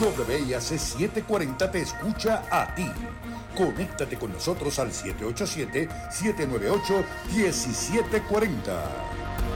WIAC 740 te escucha a ti. Conéctate con nosotros al 787-798-1740.